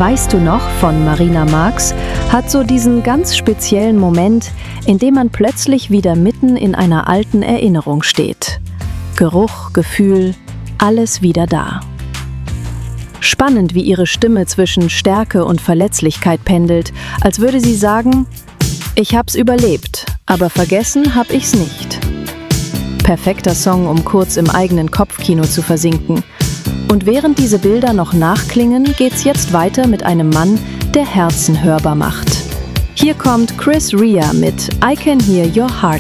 Weißt du noch von Marina Marx hat so diesen ganz speziellen Moment, in dem man plötzlich wieder mitten in einer alten Erinnerung steht. Geruch, Gefühl, alles wieder da. Spannend, wie ihre Stimme zwischen Stärke und Verletzlichkeit pendelt, als würde sie sagen: Ich hab's überlebt, aber vergessen hab ich's nicht. Perfekter Song, um kurz im eigenen Kopfkino zu versinken. Und während diese Bilder noch nachklingen, geht's jetzt weiter mit einem Mann, der Herzen hörbar macht. Hier kommt Chris Rea mit I Can Hear Your Heart